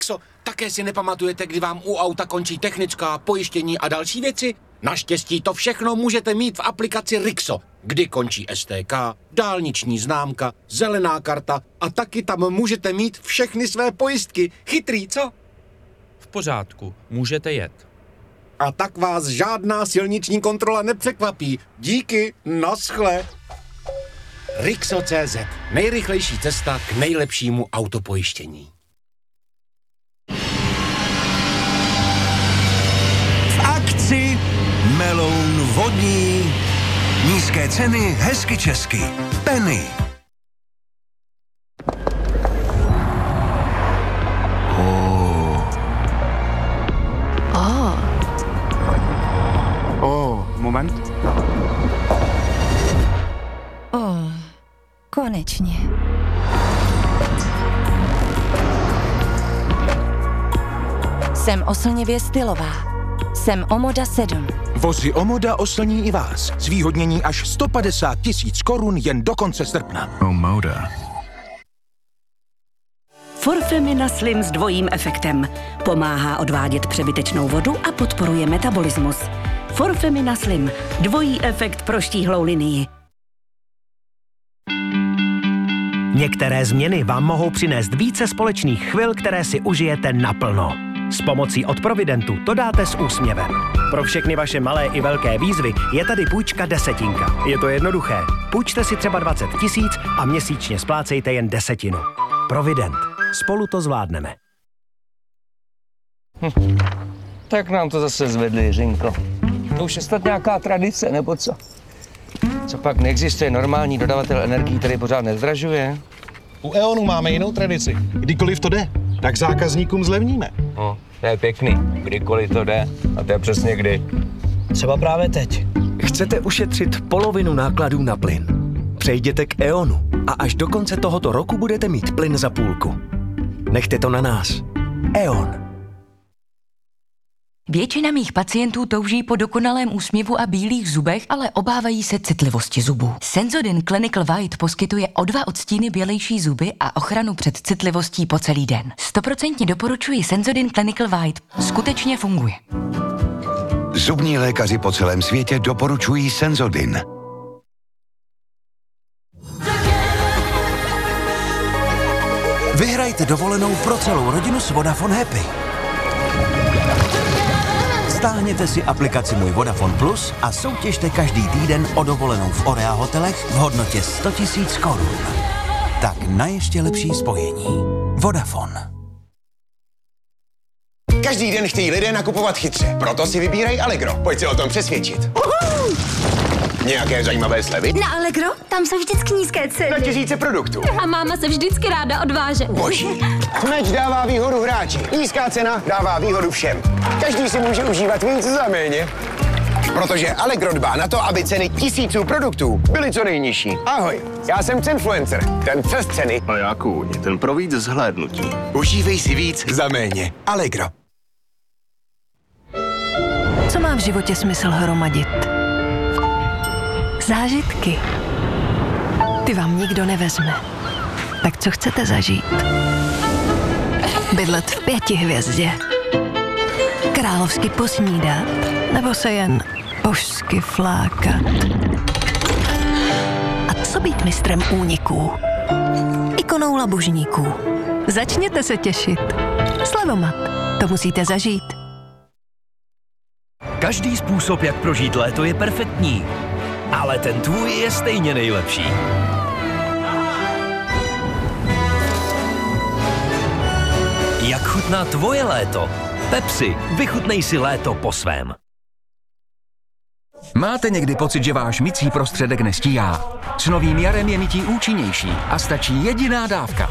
Rixo, také si nepamatujete, kdy vám u auta končí technická, pojištění a další věci? Naštěstí to všechno můžete mít v aplikaci Rixo, kdy končí STK, dálniční známka, zelená karta a taky tam můžete mít všechny své pojistky. Chytrý, co? V pořádku, můžete jet. A tak vás žádná silniční kontrola nepřekvapí. Díky, naschle. Rixo.cz. Nejrychlejší cesta k nejlepšímu autopojištění. V akci meloun vodní. Nízké ceny, hezky česky. Penny. Moment. Konečně. Jsem oslnivě stylová. Jsem Omoda 7. Vozy Omoda oslní i vás. Zvýhodnění až 150 000 korun jen do konce srpna. Omoda. Forfemina Slim s dvojím efektem. Pomáhá odvádět přebytečnou vodu a podporuje metabolismus. Forfemina Slim. Dvojí efekt pro štíhlou linii. Některé změny vám mohou přinést více společných chvil, které si užijete naplno. S pomocí od Providentu to dáte s úsměvem. Pro všechny vaše malé i velké výzvy je tady půjčka desetinka. Je to jednoduché. Půjčte si třeba 20 000 a měsíčně splácejte jen 10. Provident. Spolu to zvládneme. Tak nám to zase zvedli, Jiřinko. To už je snad nějaká tradice, nebo co? Co pak neexistuje normální dodavatel energií, který pořád nezdražuje? U E.ONu máme jinou tradici. Kdykoliv to jde, tak zákazníkům zlevníme. No, to je pěkný. Kdykoliv to jde. A to je přesně kdy. Třeba právě teď. Chcete ušetřit polovinu nákladů na plyn? Přejděte k E.ONu a až do konce tohoto roku budete mít plyn za půlku. Nechte to na nás. E.ON. Většina mých pacientů touží po dokonalém úsměvu a bílých zubech, ale obávají se citlivosti zubů. Sensodyne Clinical White poskytuje o 2 odstíny bělejší zuby a ochranu před citlivostí po celý den. 100% doporučuji Sensodyne Clinical White. Skutečně funguje. Zubní lékaři po celém světě doporučují Sensodyne. Vyhrajte dovolenou pro celou rodinu s Vodafone Happy. Stáhněte si aplikaci Můj Vodafone Plus a soutěžte každý týden o dovolenou v Orea hotelech v hodnotě 100 000 korun. Tak na ještě lepší spojení. Vodafone. Každý den chtějí lidé nakupovat chytře, proto si vybírají Allegro. Pojď se o tom přesvědčit. Nějaké zajímavé slevy? Na Allegro? Tam jsou vždycky nízké ceny. Na tisíce produktů. A máma se vždycky ráda odváže. Boží. Meč dává výhodu hráči. Nízká cena dává výhodu všem. Každý si může užívat víc za méně. Protože Allegro dbá na to, aby ceny tisíců produktů byly co nejnižší. Ahoj, já jsem Cenfluencer, ten přes ceny. A já kůň, ten pro víc zhlédnutí. Užívej si víc za méně. Allegro. Co má v životě smysl hromadit? Zážitky. Ty vám nikdo nevezme. Tak co chcete zažít? Bydlet v 5 hvězdě? Královsky posnídat? Nebo se jen božsky flákat? A co být mistrem úniků? Ikonou labužníků. Začněte se těšit. Slevomat. To musíte zažít. Každý způsob, jak prožít léto, je perfektní. Ale ten tvůj je stejně nejlepší. Jak chutná tvoje léto? Pepsi, vychutnej si léto po svém. Máte někdy pocit, že váš mycí prostředek nestíhá? S novým jarem je mytí účinnější a stačí jediná dávka.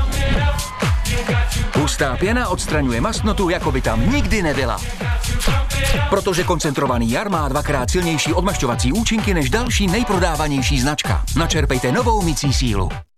Hustá pěna odstraňuje mastnotu, jako by tam nikdy nebyla. Protože koncentrovaný jar má 2x silnější odmašťovací účinky než další nejprodávanější značka. Načerpejte novou mycí sílu.